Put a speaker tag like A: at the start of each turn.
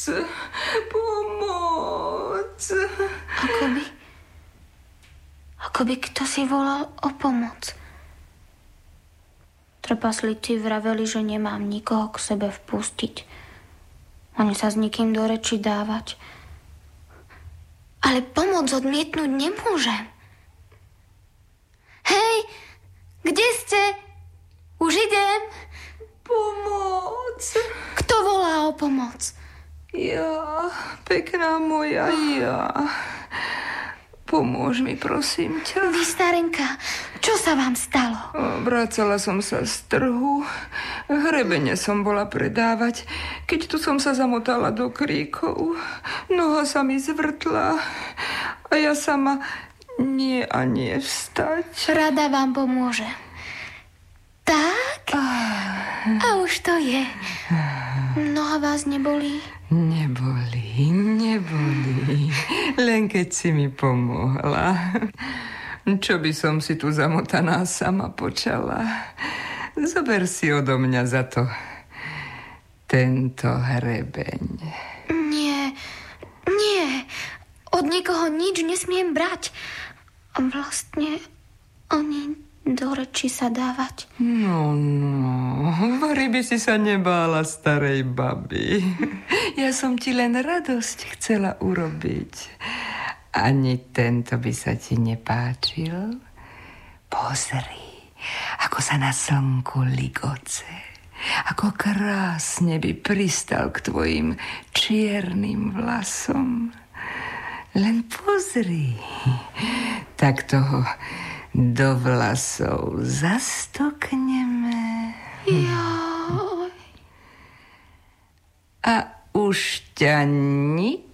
A: Pomoc.
B: Akoby kto si volal o pomoc. Trpaslíci vraveli, že nemám nikoho k sebe vpustiť. Ani sa s nikým do reči dávať. Ale pomoc odmietnúť nemôžem. Hej, kde ste? Už idem.
A: Pomoc.
B: Kto volá o pomoc?
A: Ja, pekná moja, ja. Pomôž mi, prosím ťa.
B: Vy, starenka, čo sa vám stalo?
A: Vracala som sa z trhu. Hrebene som bola predávať, keď tu som sa zamotala do kríkov. Noha sa mi zvrtla a ja sama nie a nie vstať.
B: Rada vám pomôžem. Tak? A už to je. Noha vás nebolí?
A: Neboli. Len keď si mi pomohla. Čo by som si tu zamotaná sama počala? Zober si odo mňa za to tento hrebeň.
B: Nie. Od nikoho nič nesmiem brať. A vlastne ani do reči sa dávať.
A: No, vari by si sa nebála starej baby. Ja som ti len radosť chcela urobiť. Ani tento by sa ti nepáčil? Pozri, ako sa na slnku ligoce. Ako krásne by pristal k tvojim čiernym vlasom. Len pozri, tak toho do vlasov zastokneme.
B: Joj.
A: A už ťa nič